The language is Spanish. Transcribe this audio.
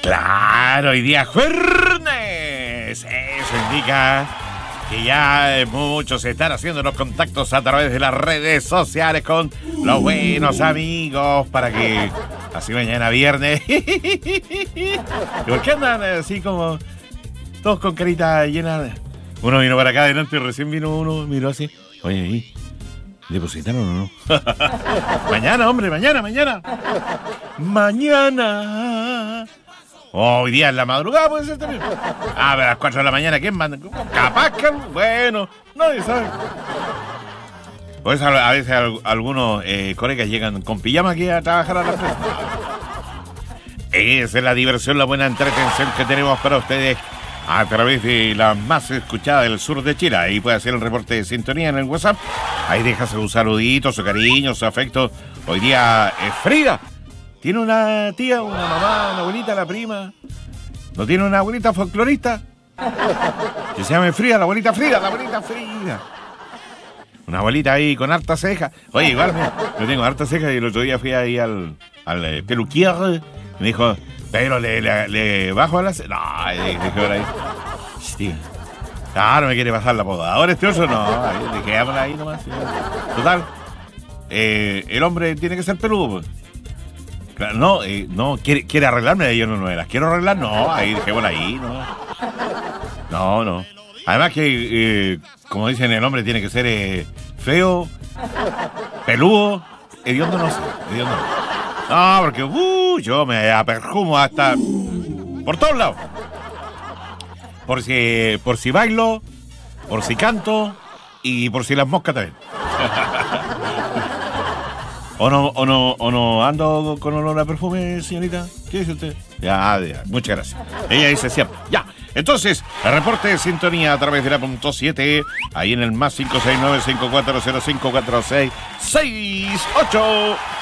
Claro, hoy día jueves. Eso indica que ya muchos están haciendo los contactos a través de las redes sociales con los buenos amigos para que así mañana viernes. ¿Por qué andan así como todos con carita llena? Uno vino para acá adelante y recién vino uno, miró así. Oye, ¿y depositaron o no? Mañana, hombre, mañana. Mañana. Hoy día en la madrugada puede ser también. A ver, a las 4 de la mañana, ¿quién manda? Capaz que, bueno, nadie sabe. Pues a veces algunos colegas llegan con pijama aquí a trabajar a la empresa. Esa es la diversión, la buena entretención que tenemos para ustedes a través de la más escuchada del sur de Chile. Ahí puede hacer el reporte de sintonía en el WhatsApp. Ahí deja su saludito, su cariño, su afecto. Hoy día es Frida. ¿Tiene una tía, una mamá, una abuelita, la prima? ¿No tiene una abuelita folclorista? Que se llame Frida, la abuelita Frida. Una abuelita ahí con harta ceja. Oye, igual, yo tengo harta ceja y el otro día fui ahí al peluquier y me dijo, pero le bajo a la ceja. No, dije por ahí. Hostia. No me quiere pasar la podadora este oso, no. Dejémosla ahí nomás. Total, el hombre tiene que ser peludo, pues. No, quiere arreglarme, yo no las quiero arreglar, no, ahí dejémosla ahí, no. Además que, como dicen, el hombre tiene que ser feo, peludo, hediondo no sé, No, porque yo me aperjumo hasta por todos lados. Por si bailo, por si canto y por si las moscas también. ¿O no ando con olor a perfume, señorita? ¿Qué dice usted? Ya, muchas gracias. Ella dice siempre. Ya. Entonces, el reporte de sintonía a través de la .7, ahí en el más 569-5405-4668.